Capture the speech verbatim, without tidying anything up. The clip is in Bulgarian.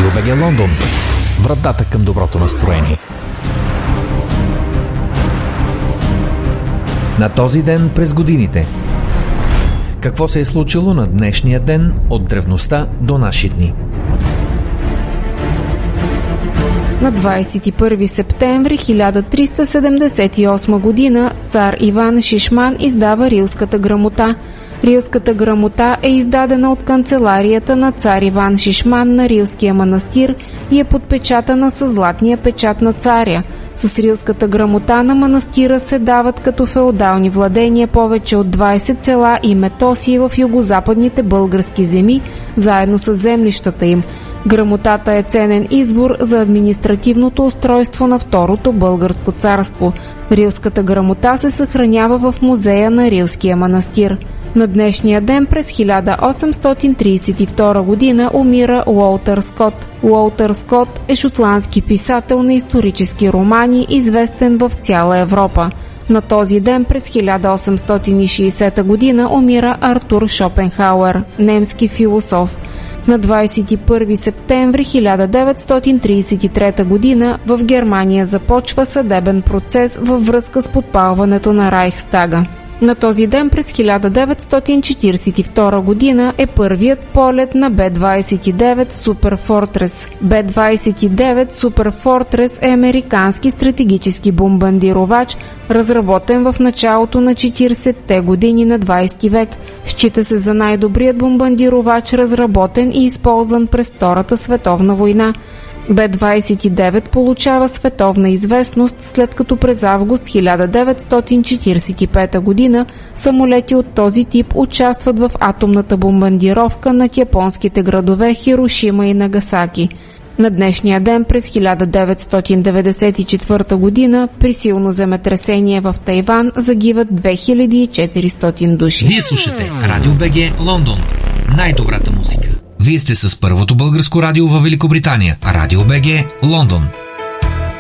Радио БГ Лондон. Вратата към доброто настроение. На този ден през годините. Какво се е случило на днешния ден от древността до наши дни? На двадесет и първи септември хиляда триста седемдесет и осма година цар Иван Шишман издава Рилската грамота. Рилската грамота е издадена от канцеларията на цар Иван Шишман на Рилския манастир и е подпечатана със златния печат на царя. С Рилската грамота на манастира се дават като феодални владения повече от двадесет села и метоси в югозападните български земи, заедно с землищата им. Грамотата е ценен извор за административното устройство на Второто българско царство. Рилската грамота се съхранява в музея на Рилския манастир. На днешния ден през хиляда осемстотин тридесет и втора година умира Уолтер Скот. Уолтер Скот е шотландски писател на исторически романи, известен в цяла Европа. На този ден през хиляда осемстотин и шейсета година умира Артур Шопенхауер, немски философ. На двадесет и първи септември хиляда деветстотин тридесет и трета година в Германия започва съдебен процес във връзка с подпалването на Райхстага. На този ден през хиляда деветстотин четиридесет и втора година е първият полет на Б двадесет и девет Super Fortress. Б двадесет и девет Super Fortress е американски стратегически бомбардировач, разработен в началото на четиридесетте години на двадесети век. Счита се за най-добрият бомбардировач, разработен и използван през Втората световна война. Б двадесет и девет получава световна известност, след като през август хиляда деветстотин четиридесет и пета година самолети от този тип участват в атомната бомбардировка над японските градове Хирошима и Нагасаки. На днешния ден през хиляда деветстотин деветдесет и четвърта година при силно земетресение в Тайван загиват две хиляди и четиристотин души. Вие слушате Радио БГ Лондон. Най-добрата музика. Вие сте с първото българско радио във Великобритания. Радио БГ Лондон.